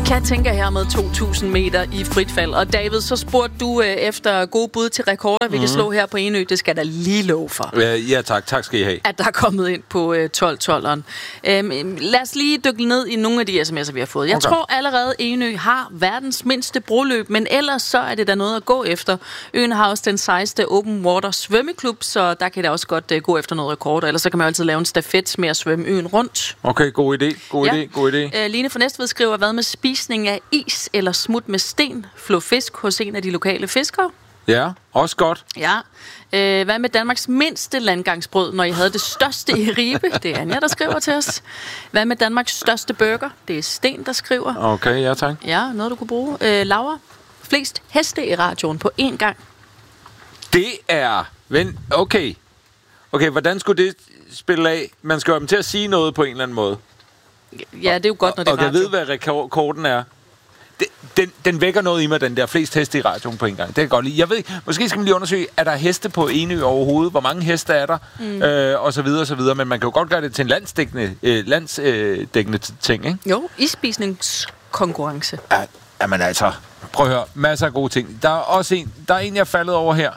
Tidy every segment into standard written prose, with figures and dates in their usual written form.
Kan tænke her med 2.000 meter i frit fald. Og David, så spurgte du efter gode bud til rekorder, vi kan slå her på Enø. Det skal der lige love for. Ja, tak. Tak skal I have. At der er kommet ind på 12-12'eren. Lad os lige dykke ned i nogle af de sms'er, vi har fået. Jeg tror allerede, Enø har verdens mindste broløb, men ellers så er det da noget at gå efter. Øen har også den 16. Open Water svømmeklub, så der kan det også godt gå efter noget rekorder. Ellers så kan man altid lave en stafet med at svømme øen rundt. Okay, god idé. Line fra Næstved skriver, hvad med spisning af is eller smut med sten? Flå fisk hos en af de lokale fiskere? Ja, også godt. Ja. Hvad med Danmarks mindste landgangsbrød, når I havde det største i Ribe? Det er Anja, der skriver til os. Hvad med Danmarks største burger? Det er Sten, der skriver. Okay, ja tak. Ja, noget du kunne bruge. Laura, flest heste i radioen på én gang? Det er... Okay, hvordan skulle det spille af? Man skal jo have dem til at sige noget på en eller anden måde. Ja, det er jo godt, når det er radio. Og jeg ved, hvad rekorden er. Den vækker noget i mig, den der flest heste i radioen på en gang. Det kan godt lide. Jeg ved ikke, måske skal man lige undersøge, er der heste på Enø overhovedet? Hvor mange heste er der? Og så videre. Men man kan jo godt gøre det til en landsdækkende ting, ikke? Jo, isspisningskonkurrence. Jamen altså, prøv at høre. Masser af gode ting. Der er også en, jeg er faldet over her.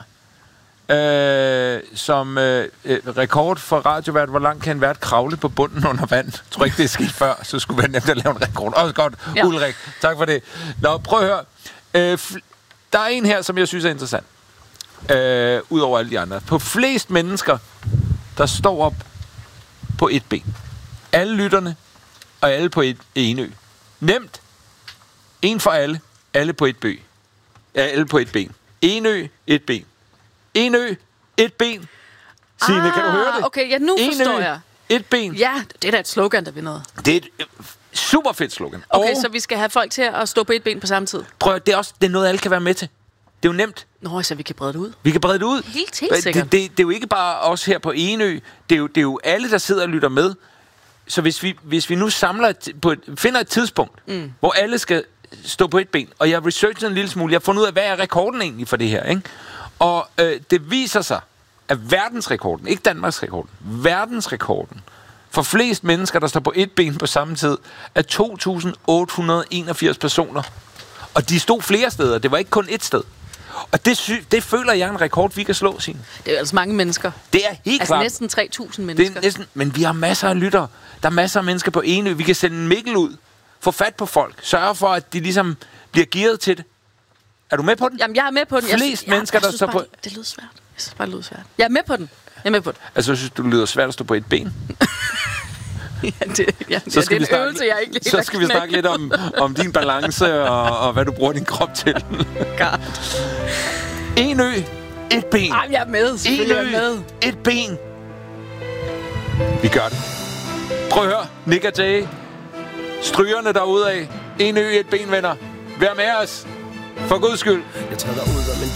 Som rekord for radiovært. Hvor langt kan en vært kravle på bunden under vand? Jeg tror ikke, det er sket før, så skulle være nemt at lave en rekord. Også godt, ja. Ulrik. Tak for det. Nå, prøv at høre. Der er en her, som jeg synes er interessant. Udover alle de andre. På flest mennesker, der står op på et ben. Alle lytterne, og alle på et Enø. Nemt. En for alle. Alle på et ben. Ja, alle på et ben. Enø, et ben. Enø, et ben. Signe, kan du høre det? Okay, ja, nu forstår jeg. Et ben. Ja, det er da et slogan, der vil noget. Det er et super fedt slogan. Okay, så vi skal have folk til at stå på et ben på samme tid. Prøv at, det er noget, alle kan være med til. Det er jo nemt. Nå, så vi kan brede det ud. Vi kan brede det ud. Helt sikkert. Det er jo ikke bare os her på Enø. Det er jo alle, der sidder og lytter med. Så hvis vi nu finder et tidspunkt, hvor alle skal stå på et ben, og jeg har researchet en lille smule, jeg har fundet ud af, hvad er rekorden egentlig for det her, ikke? Og det viser sig, at verdensrekorden, ikke Danmarks rekorden, verdensrekorden for flest mennesker, der står på et ben på samme tid, er 2.881 personer. Og de stod flere steder, det var ikke kun et sted. Og det føler jeg er en rekord, vi kan slå, Signe. Det er jo altså mange mennesker. Det er helt klart. Altså næsten 3.000 mennesker. Men vi har masser af lyttere. Der er masser af mennesker på Enø. Vi kan sende en Mikkel ud, få fat på folk, sørge for, at de ligesom bliver gearet til det. Er du med på den? Jamen, jeg er med på den. Flest mennesker, der står på... Det lyder svært. Jeg synes bare, det lyder svært. Jeg er med på den. Altså, jeg synes, det lyder svært at stå på et ben. Det er en øvelse, jeg ikke lige. Så skal vi snakke lidt om din balance og hvad du bruger din krop til. God. Enø, et ben. Ej, jeg er med. Enø, et ben. Vi gør det. Prøv at høre. Nick og Jay. Strygerne derude af. Enø, et ben, venner. Vær med os. For Guds skyld. Jeg træder ud af min